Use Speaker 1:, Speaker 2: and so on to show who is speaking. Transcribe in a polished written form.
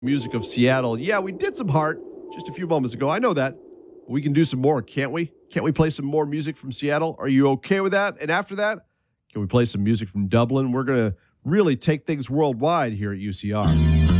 Speaker 1: Music of Seattle. Yeah, we did some Heart just a few moments ago. I know that. We can do some more, can't we? Can't we play some more music from Seattle? Are you okay with that? And after that, can we play some music from Dublin? We're going to really take things worldwide here at UCR.